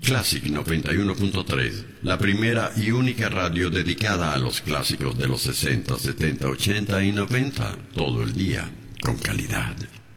Classic 91.3, la primera y única radio dedicada a los clásicos de los 60, 70, 80 y 90, todo el día, con calidad.